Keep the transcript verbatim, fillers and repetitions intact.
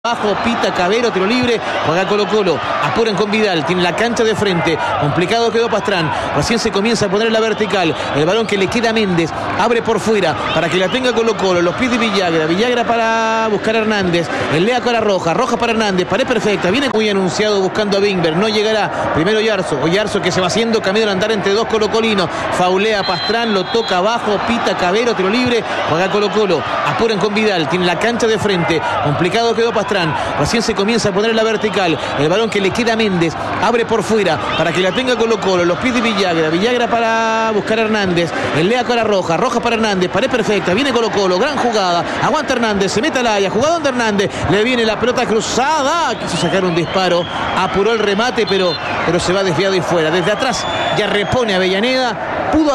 Bajo, pita, Cabero, tiro libre, juega Colo Colo, apuran con Vidal, tiene la cancha de frente, complicado quedó Pastrán, recién se comienza a poner en la vertical, el balón que le queda a Méndez, abre por fuera, para que la tenga Colo Colo, los pies de Villagra, Villagra para buscar a Hernández, el Lea para Roja, Roja para Hernández, pared perfecta, viene muy anunciado buscando a Bingber, no llegará, primero Yarzo, o Yarzo que se va haciendo camino al andar entre dos colocolinos, faulea Pastrán, lo toca abajo, pita, Cabero, tiro libre, juega Colo Colo, apuran con Vidal, tiene la cancha de frente, complicado quedó Pastrán, recién se comienza a poner en la vertical, el balón que le queda a Méndez, abre por fuera, para que la tenga Colo Colo, los pies de Villagra, Villagra para buscar a Hernández, el Lea para Roja, Roja para Hernández, pared perfecta, viene Colo Colo, gran jugada, aguanta Hernández, se mete al área, jugadón de Hernández, le viene la pelota cruzada, quiso sacar un disparo, apuró el remate, pero, pero se va desviado y fuera, desde atrás ya repone Avellaneda,